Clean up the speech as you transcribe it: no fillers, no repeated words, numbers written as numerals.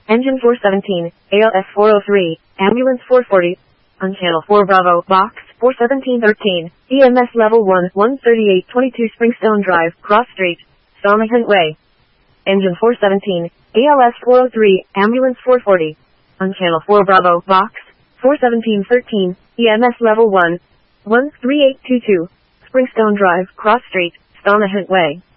Engine 417, ALS 403, Ambulance 440. On Channel 4 Bravo, Box 41713, EMS Level 1, 13822 Springstone Drive, Cross Street, Sonnehunt Way. Engine 417, ALS 403, Ambulance 440. On Channel 4 Bravo, Box 41713, EMS Level 1, 13822, Springstone Drive, Cross Street, Sonnehunt Way.